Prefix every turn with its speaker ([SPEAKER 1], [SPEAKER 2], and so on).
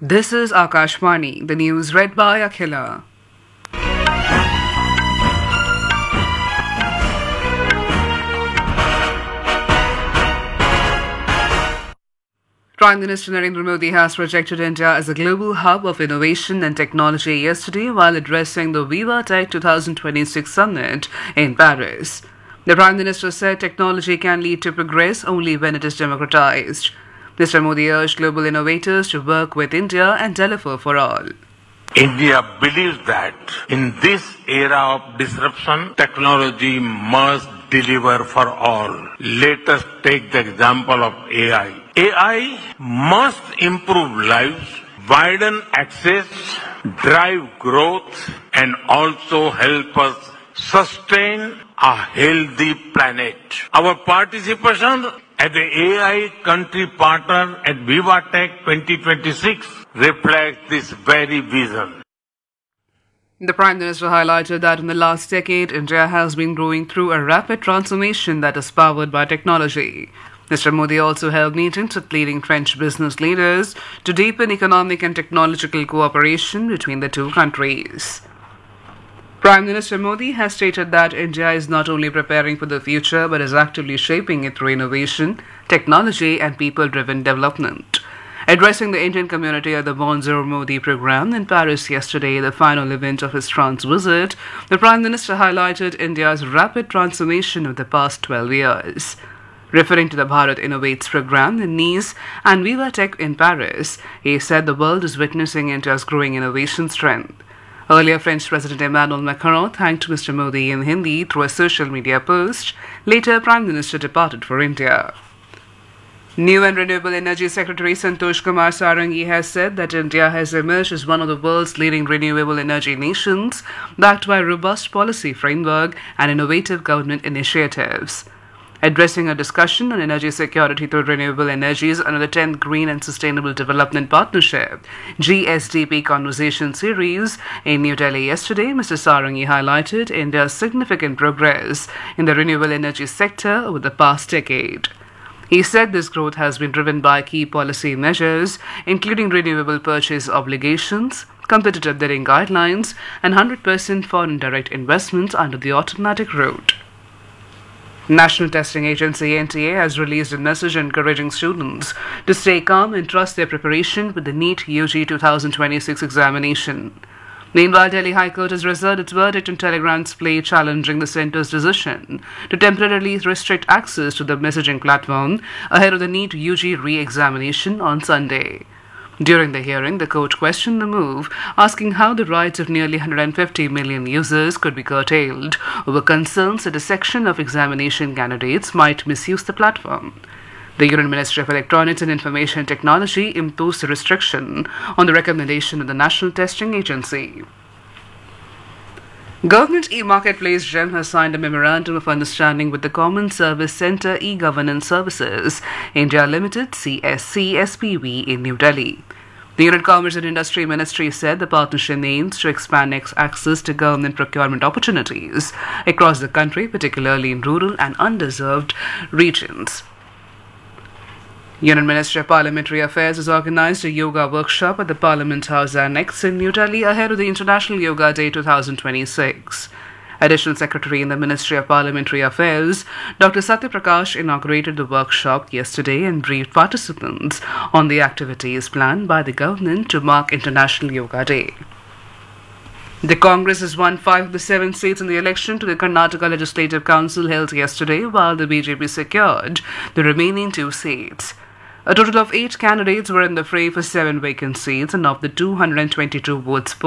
[SPEAKER 1] This is Akashvani, the news read by Akhila. Prime Minister Narendra Modi has projected India as a global hub of innovation and technology yesterday while addressing the Viva Tech 2026 summit in Paris. The Prime Minister said technology can lead to progress only when it is democratized. Mr. Modi urged global innovators to work with India and deliver for all.
[SPEAKER 2] India believes that in this era of disruption, technology must deliver for all. Let us take the example of AI. AI must improve lives, widen access, drive growth, and also help us sustain a healthy planet. Our participation as the AI country partner at Viva Tech 2026 reflects this very vision.
[SPEAKER 1] The Prime Minister highlighted that in the last decade, India has been going through a rapid transformation that is powered by technology. Mr. Modi also held meetings with leading French business leaders to deepen economic and technological cooperation between the two countries. Prime Minister Modi has stated that India is not only preparing for the future but is actively shaping it through innovation, technology, and people-driven development. Addressing the Indian community at the Bonjour Modi program in Paris yesterday, the final event of his France visit, the Prime Minister highlighted India's rapid transformation of the past 12 years. Referring to the Bharat Innovates program in Nice and Viva Tech in Paris, he said the world is witnessing India's growing innovation strength. Earlier, French President Emmanuel Macron thanked Mr. Modi in Hindi through a social media post. Later, Prime Minister departed for India. New and Renewable Energy Secretary Santosh Kumar Sarangi has said that India has emerged as one of the world's leading renewable energy nations, backed by a robust policy framework and innovative government initiatives. Addressing a discussion on energy security through renewable energies under the 10th Green and Sustainable Development Partnership (GSDP) Conversation Series in New Delhi yesterday, Mr. Sarangi highlighted India's significant progress in the renewable energy sector over the past decade. He said this growth has been driven by key policy measures, including renewable purchase obligations, competitive bidding guidelines, and 100% foreign direct investments under the automatic route. National Testing Agency (NTA) has released a message encouraging students to stay calm and trust their preparation with the NEET UG 2026 examination. Meanwhile, Delhi High Court has reserved its verdict on Telegram's play challenging the centre's decision to temporarily restrict access to the messaging platform ahead of the NEET UG re-examination on Sunday. During the hearing, the court questioned the move, asking how the rights of nearly 150 million users could be curtailed over concerns that a section of examination candidates might misuse the platform. The Union Ministry of Electronics and Information Technology imposed a restriction on the recommendation of the National Testing Agency. Government e-Marketplace GeM has signed a Memorandum of Understanding with the Common Service Centre E-Governance Services India Limited CSC SPV in New Delhi. The Union Commerce and Industry Ministry said the partnership aims to expand access to government procurement opportunities across the country, particularly in rural and underserved regions. Union Ministry of Parliamentary Affairs has organized a yoga workshop at the Parliament House Annex in New Delhi ahead of the International Yoga Day 2026. Additional Secretary in the Ministry of Parliamentary Affairs, Dr. Satya Prakash, inaugurated the workshop yesterday and briefed participants on the activities planned by the government to mark International Yoga Day. The Congress has won 5 of the 7 seats in the election to the Karnataka Legislative Council held yesterday, while the BJP secured the remaining 2 seats. A total of 8 candidates were in the fray for 7 vacant seats, and of the 222 votes